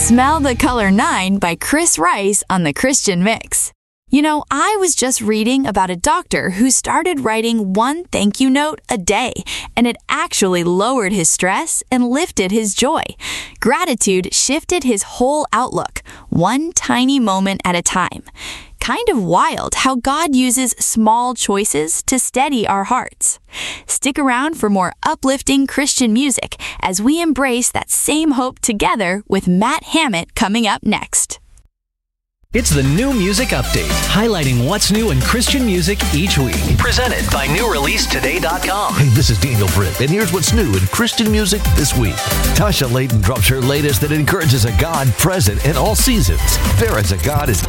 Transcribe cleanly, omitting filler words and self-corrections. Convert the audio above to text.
Smell the Color 9 by Chris Rice on the Christian Mix. You know, I was just reading about a doctor who started writing one thank you note a day, and it actually lowered his stress and lifted his joy. Gratitude shifted his whole outlook, one tiny moment at a time. Kind of wild how God uses small choices to steady our hearts. Stick around for more uplifting Christian music as we embrace that same hope together with Matt Hammett coming up next. It's the New Music Update, highlighting what's new in Christian music each week. Presented by NewReleaseToday.com. Hey, this is Daniel Britt, and here's what's new in Christian music this week. Tasha Layton drops her latest that encourages a God present in all seasons. There is a God is